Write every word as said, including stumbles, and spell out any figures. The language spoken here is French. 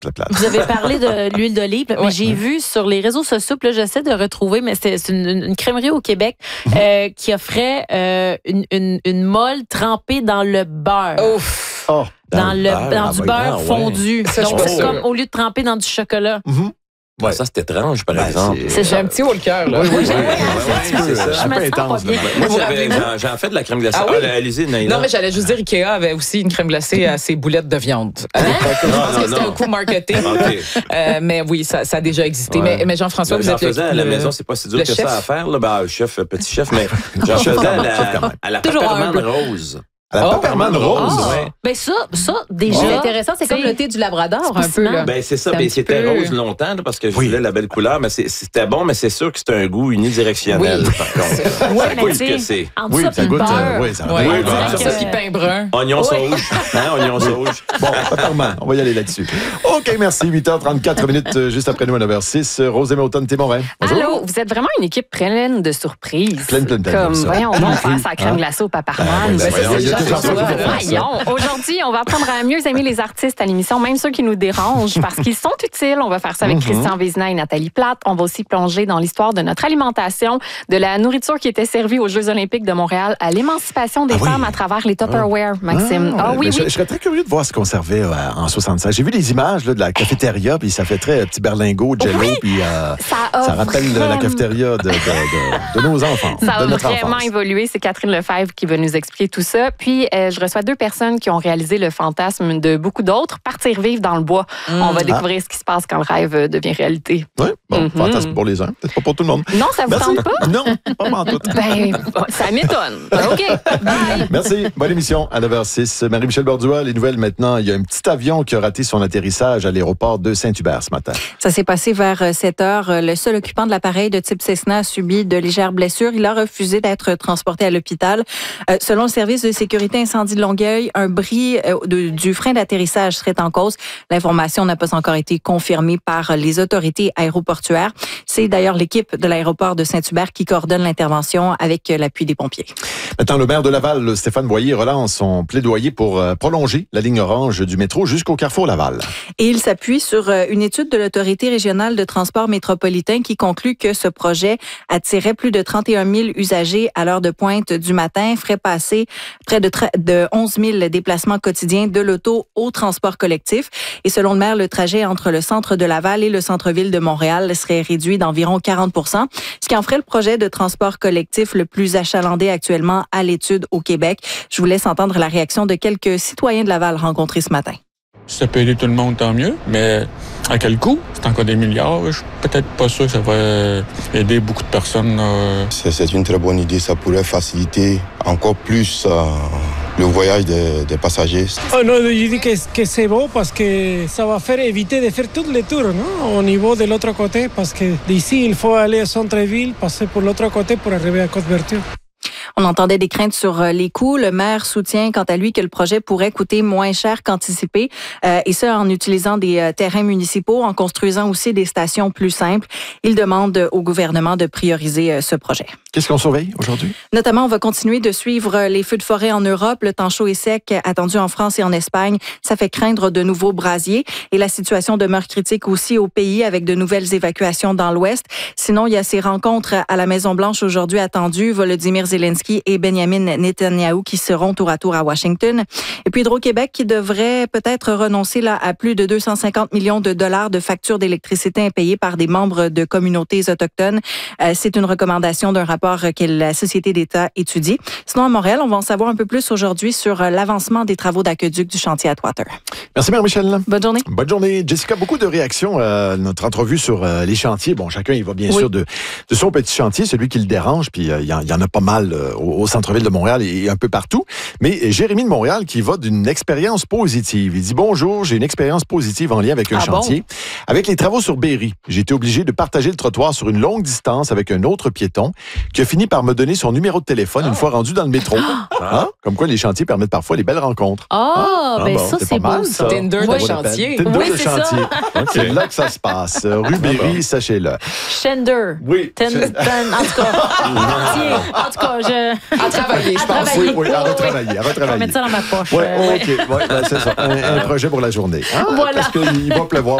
plat, plat. Vous avez parlé de l'huile d'olive, mais Ouais. j'ai vu sur les réseaux sociaux, puis là, j'essaie de retrouver, mais c'est, c'est une, une crèmerie au Québec euh, qui offrait euh, une, une, une molle trempée dans le beurre. Ouf. Oh, Dans, le, beurre, dans ah, du ben, beurre ouais. fondu. Ça, je Donc, suis c'est pas comme sûre. au lieu de tremper dans du chocolat. Mm-hmm. Ouais. Ça, c'est étrange, par Ben, exemple. C'est J'ai ça. un petit haut le cœur, là. Oui, oui, oui. Ouais, Un petit peu, c'est ça. un Je peu me sens intense. pas bien. là. Moi, Vous j'avais, rappelez-vous? j'en, j'en fais de la crème glacée. Ah oui? là, allez-y, Naïla. Non, mais j'allais juste dire, Ikea avait aussi une crème glacée à ses boulettes de viande. À l'époque. Je Non, pense non, que c'était non. un coup marketing. OK. Euh, mais oui, ça, ça a déjà existé. Ouais. Mais, mais Jean-François, vous J'en êtes le, faisais à la le- maison, c'est pas si dur le que chef. ça à faire. Là. Ben, chef, petit chef, mais j'en faisais à la, à la Toujours paperman humble. rose. À la Oh, paperman rose. Ah, ouais. ben ça, ça, C'est déjà. intéressant, c'est comme le thé du Labrador, un peu. Là. Ben, c'est ça. C'est un Ben, petit c'était peu- rose longtemps là, parce que je Oui. voulais la belle couleur, mais c'est- c'était bon, mais c'est sûr que c'est un goût unidirectionnel. Oui. Par contre. Oui, Ça mais goûte tu sais, que c'est. entre Oui, ça ça puis le goûte. beurre. euh, oui, ça Ouais, Oui, on ben, dirait ça, que c'est- c'est pain brun. Oignon sauge. Hein, oignon sauge. Bon, paperman, on va y aller là-dessus. OK, merci. huit heures trente-quatre minutes, euh, juste après nous à neuf heures six. Euh, Rosée Automne Témorin. Bonjour. Allô, vous êtes vraiment une équipe pleine de surprises. Pleine, pleine, pleine, Comme, ça. voyons, on va faire Oui. sa crème Hein? glacée au paparman. Ben, Ben, voyons, c'est il y a ça, toujours Jean-François. ça pour faire ça. Voyons. Aujourd'hui, on va apprendre à mieux aimer les artistes à l'émission, même ceux qui nous dérangent, parce qu'ils sont utiles. On va faire ça avec Mhm. Christian Vézina et Nathalie Plate. On va aussi plonger dans l'histoire de notre alimentation, de la nourriture qui était servie aux Jeux olympiques de Montréal, à l'émancipation des Ah oui. femmes à travers les Tupperware, Maxime. Ah, ouais, oui, ben, je, oui. je serais très curieux de voir ce qu'on servait euh, en soixante-seize. J'ai vu des images là, de la cafétéria, puis ça fait très euh, petit berlingot, jello, Oui. puis euh, Ça, a ça rappelle euh, la vraiment- cafétéria de, de, de, de nos enfants, Ça de a notre vraiment enfance. évolué. C'est Catherine Lefebvre qui va nous expliquer tout ça. Puis, euh, je reçois deux personnes qui ont réalisé le fantasme de beaucoup d'autres, partir vivre dans le bois. On va découvrir ce qui se passe quand le rêve euh, devient réalité. Oui, bon, Mhm. fantasme pour les uns, peut-être pas pour tout le monde. Non, ça vous Merci. tente pas? Non, pas en tout. Ben, ça m'étonne. OK, bye. Merci. Bonne émission à neuf heures six. Marie-Michel Bordua, les nouvelles maintenant. Il y a un petit avion qui a raté son atterrissage à l'aéroport de Saint-Hubert ce matin. Ça s'est passé vers sept heures. Le seul occupant de l'appareil de type Cessna a subi de légères blessures. Il a refusé d'être transporté à l'hôpital. Euh, selon le service de sécurité incendie de Longueuil, un bris euh, de, du frein d'atterrissage serait en cause. L'information n'a pas encore été confirmée par les autorités aéroportuaires. C'est d'ailleurs l'équipe de l'aéroport de Saint-Hubert qui coordonne l'intervention avec l'appui des pompiers. Maintenant, le maire de Laval, Stéphane Boyer, relance son plaidoyer pour euh, prolonger la ligne orange du métro jusqu'au carrefour Laval. Et il s'appuie sur euh, une étude de l'Autorité régionale de transport métropolitain qui conclut que ce projet attirait plus de trente et un mille usagers à l'heure de pointe du matin, ferait passer près de, tra- de onze mille déplacements quotidiens de l'auto au transport collectif. Et selon le maire, le trajet entre le centre de Laval et le centre-ville de Montréal serait réduit d'environ quarante pour cent, ce qui en ferait le projet de transport collectif le plus achalandé actuellement à l'étude au Québec. Je vous laisse entendre la réaction de quelques citoyens de Laval rencontrés ce matin. Si ça peut aider tout le monde, tant mieux. Mais à quel coût? C'est encore des milliards. Je suis peut-être pas sûr que ça va aider beaucoup de personnes. euh. C'est c'est une très bonne idée. Ça pourrait faciliter encore plus euh, le voyage des, des passagers. Oh non, je dis que, que c'est beau parce que ça va faire éviter de faire tous les tours, non? Au niveau de l'autre côté, parce que d'ici, il faut aller au centre-ville, passer pour l'autre côté pour arriver à Côte-Vertu. On entendait des craintes sur les coûts. Le maire soutient, quant à lui, que le projet pourrait coûter moins cher qu'anticipé, euh, et ça en utilisant des euh, terrains municipaux, en construisant aussi des stations plus simples. Il demande au gouvernement de prioriser euh, ce projet. Qu'est-ce qu'on surveille aujourd'hui? Notamment, on va continuer de suivre les feux de forêt en Europe. Le temps chaud et sec attendu en France et en Espagne, ça fait craindre de nouveaux brasiers. Et la situation demeure critique aussi au pays avec de nouvelles évacuations dans l'Ouest. Sinon, il y a ces rencontres à la Maison-Blanche aujourd'hui attendues. Volodymyr Zelensky et Benjamin Netanyahou qui seront tour à tour à Washington. Et puis Hydro-Québec qui devrait peut-être renoncer là à plus de deux cent cinquante millions de dollars de factures d'électricité impayées par des membres de communautés autochtones. Euh, c'est une recommandation d'un rapport que la Société d'État étudie. Sinon, à Montréal, on va en savoir un peu plus aujourd'hui sur l'avancement des travaux d'aqueduc du chantier Atwater. Merci, Marie-Michel. Bonne journée. Bonne journée. Jessica, beaucoup de réactions à notre entrevue sur euh, les chantiers. Bon, chacun, il va bien Oui. sûr de, de son petit chantier, celui qui le dérange, puis euh, il y, en- il y en a pas mal euh, au, au centre-ville de Montréal et, et un peu partout. Mais Jérémy de Montréal qui va d'une expérience positive. Il dit « Bonjour, j'ai une expérience positive en lien avec un Ah chantier. bon? Avec les travaux sur Berry, j'ai été obligé de partager le trottoir sur une longue distance avec un autre piéton qui a fini par me donner son numéro de téléphone une fois rendu dans le métro. Hein? Comme quoi, les chantiers permettent parfois les belles rencontres. Ah, Ah, ben bon, ça, c'est c'est pas mal, beau, ça. ça. Tinder Ça de vaut la chantier. peine. Tinder Oui, de c'est ça. chantier. C'est là que ça se passe. Rue Berry, sachez-le. Shender. Oui. Ten, ten, en tout cas. Tiens, en tout cas, je... À travailler, je À pense. travailler. Oui, oui, à retravailler, à Je vais retravailler. mettre ça dans ma poche. Ouais, Euh, ouais. OK. Ouais, ben, c'est ça. Un, un projet pour la journée. Hein? Voilà. Parce qu'il va pleuvoir.